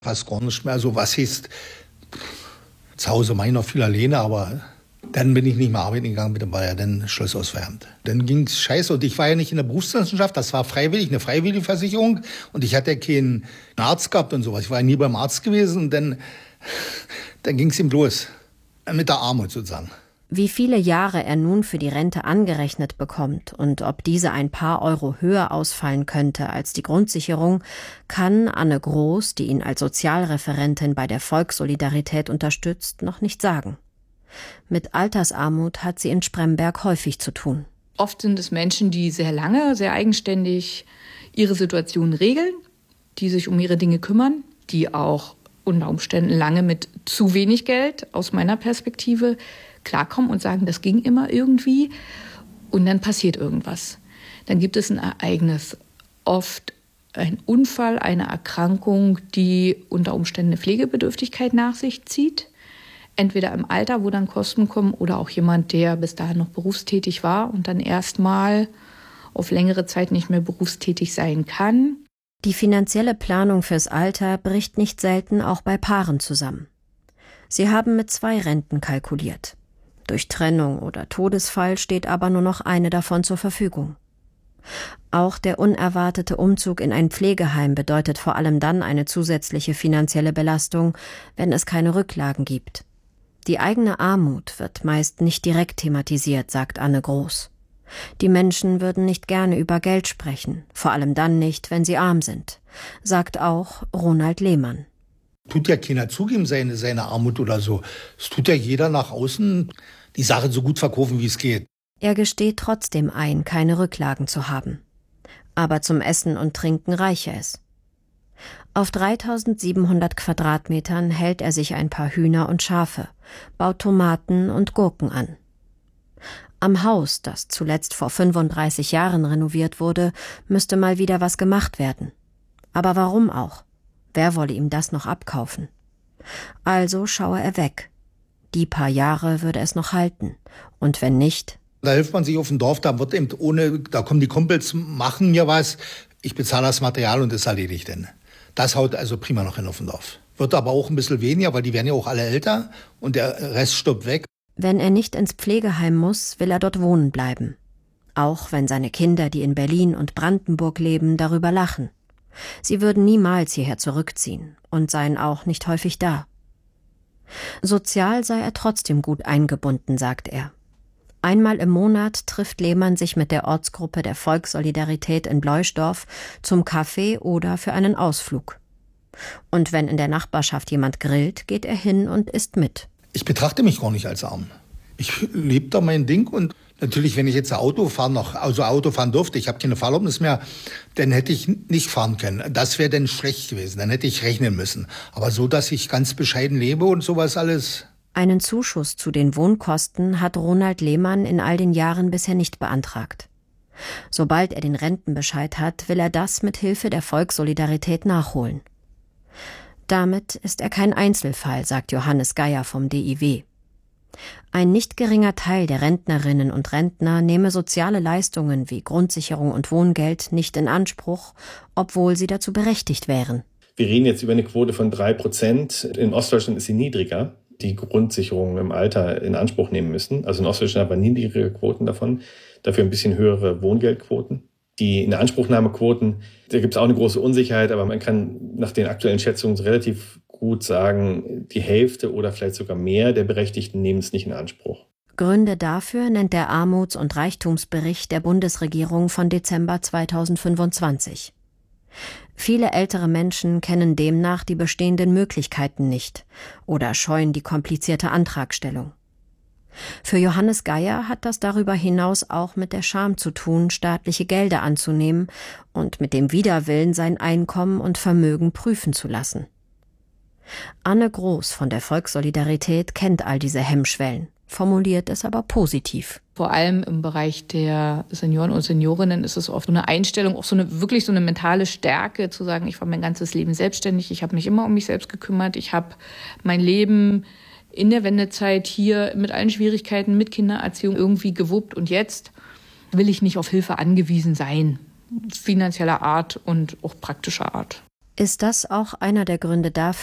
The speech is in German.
Fast gar nicht mehr. Also was hieß, zu Hause war ich noch viel alleine, aber dann bin ich nicht mehr arbeiten gegangen, bitte, war ja dann Schluss aus Feierabend. Dann ging es scheiße und ich war ja nicht in der Berufswissenschaft, das war freiwillig, eine freiwillige Versicherung und ich hatte ja keinen Arzt gehabt und sowas. Ich war ja nie beim Arzt gewesen und dann ging es ihm los, mit der Armut sozusagen. Wie viele Jahre er nun für die Rente angerechnet bekommt und ob diese ein paar Euro höher ausfallen könnte als die Grundsicherung, kann Anne Groß, die ihn als Sozialreferentin bei der Volkssolidarität unterstützt, noch nicht sagen. Mit Altersarmut hat sie in Spremberg häufig zu tun. Oft sind es Menschen, die sehr lange, sehr eigenständig ihre Situation regeln, die sich um ihre Dinge kümmern, die auch unter Umständen lange mit zu wenig Geld aus meiner Perspektive klarkommen und sagen, das ging immer irgendwie und dann passiert irgendwas. Dann gibt es ein Ereignis, oft ein Unfall, eine Erkrankung, die unter Umständen eine Pflegebedürftigkeit nach sich zieht. Entweder im Alter, wo dann Kosten kommen, oder auch jemand, der bis dahin noch berufstätig war und dann erstmal auf längere Zeit nicht mehr berufstätig sein kann. Die finanzielle Planung fürs Alter bricht nicht selten auch bei Paaren zusammen. Sie haben mit 2 Renten kalkuliert. Durch Trennung oder Todesfall steht aber nur noch eine davon zur Verfügung. Auch der unerwartete Umzug in ein Pflegeheim bedeutet vor allem dann eine zusätzliche finanzielle Belastung, wenn es keine Rücklagen gibt. Die eigene Armut wird meist nicht direkt thematisiert, sagt Anne Groß. Die Menschen würden nicht gerne über Geld sprechen, vor allem dann nicht, wenn sie arm sind, sagt auch Ronald Lehmann. Tut ja keiner zugeben, seine Armut oder so. Es tut ja jeder nach außen die Sache so gut verkaufen, wie es geht. Er gesteht trotzdem ein, keine Rücklagen zu haben. Aber zum Essen und Trinken reiche es. Auf 3.700 Quadratmetern hält er sich ein paar Hühner und Schafe, baut Tomaten und Gurken an. Am Haus, das zuletzt vor 35 Jahren renoviert wurde, müsste mal wieder was gemacht werden. Aber warum auch? Wer wolle ihm das noch abkaufen? Also schaue er weg. Die paar Jahre würde es noch halten. Und wenn nicht? Da hilft man sich auf dem Dorf, da wird eben da kommen die Kumpels, machen mir was, ich bezahle das Material und das erledigt dann. Das haut also prima noch hin auf dem Dorf. Wird aber auch ein bisschen weniger, weil die werden ja auch alle älter und der Rest stirbt weg. Wenn er nicht ins Pflegeheim muss, will er dort wohnen bleiben. Auch wenn seine Kinder, die in Berlin und Brandenburg leben, darüber lachen. Sie würden niemals hierher zurückziehen und seien auch nicht häufig da. Sozial sei er trotzdem gut eingebunden, sagt er. Einmal im Monat trifft Lehmann sich mit der Ortsgruppe der Volkssolidarität in Bleusdorf zum Kaffee oder für einen Ausflug. Und wenn in der Nachbarschaft jemand grillt, geht er hin und isst mit. Ich betrachte mich gar nicht als arm. Ich lebe da mein Ding und natürlich, wenn ich jetzt Auto fahren durfte, ich habe keine Fahrerlaubnis mehr, dann hätte ich nicht fahren können. Das wäre dann schlecht gewesen, dann hätte ich rechnen müssen. Aber so, dass ich ganz bescheiden lebe und sowas alles. Einen Zuschuss zu den Wohnkosten hat Ronald Lehmann in all den Jahren bisher nicht beantragt. Sobald er den Rentenbescheid hat, will er das mit Hilfe der Volkssolidarität nachholen. Damit ist er kein Einzelfall, sagt Johannes Geier vom DIW. Ein nicht geringer Teil der Rentnerinnen und Rentner nehme soziale Leistungen wie Grundsicherung und Wohngeld nicht in Anspruch, obwohl sie dazu berechtigt wären. Wir reden jetzt über eine Quote von 3%. In Ostdeutschland ist sie niedriger, die Grundsicherung im Alter in Anspruch nehmen müssen. Also in Ostdeutschland haben wir niedrigere Quoten davon, dafür ein bisschen höhere Wohngeldquoten. Die Inanspruchnahmequoten, da gibt es auch eine große Unsicherheit, aber man kann nach den aktuellen Schätzungen relativ gut sagen, die Hälfte oder vielleicht sogar mehr der Berechtigten nehmen es nicht in Anspruch. Gründe dafür nennt der Armuts- und Reichtumsbericht der Bundesregierung von Dezember 2025. Viele ältere Menschen kennen demnach die bestehenden Möglichkeiten nicht oder scheuen die komplizierte Antragstellung. Für Johannes Geier hat das darüber hinaus auch mit der Scham zu tun, staatliche Gelder anzunehmen und mit dem Widerwillen, sein Einkommen und Vermögen prüfen zu lassen. Anne Groß von der Volkssolidarität kennt all diese Hemmschwellen, formuliert es aber positiv. Vor allem im Bereich der Senioren und Seniorinnen ist es oft so eine Einstellung, auch wirklich so eine mentale Stärke, zu sagen, ich war mein ganzes Leben selbstständig, ich habe mich immer um mich selbst gekümmert, ich habe mein Leben in der Wendezeit hier mit allen Schwierigkeiten, mit Kindererziehung irgendwie gewuppt und jetzt will ich nicht auf Hilfe angewiesen sein, finanzieller Art und auch praktischer Art. Ist das auch einer der Gründe dafür,